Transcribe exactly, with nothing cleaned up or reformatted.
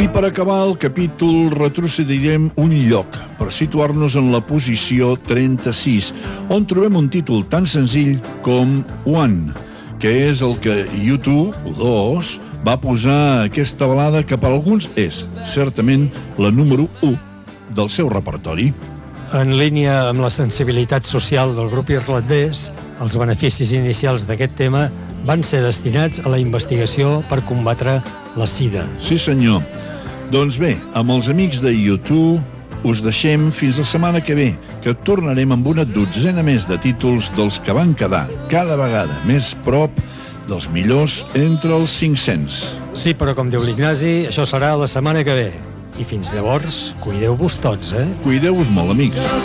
per acabar el capítol retrocedirem un lloc per situar-nos en la posició trenta-sis, on trobem un títol tan senzill com One, que és el que YouTube, o dos, va posar aquesta balada que per alguns és, certament, la número u del seu repertori. En línia amb la sensibilitat social del grup irlandès, els beneficis inicials d'aquest tema van ser destinats a la investigació per combatre la sida. Sí, senyor. Doncs bé, amb els amics de YouTube us deixem fins la setmana que ve, que tornarem amb una dotzena més de títols dels que van quedar cada vegada més prop dels millors entre els cinc-cents. Sí, però com diu l'Ignasi, això serà la setmana que ve. I fins llavors, cuideu-vos tots, eh? Cuideu-vos molt, amics.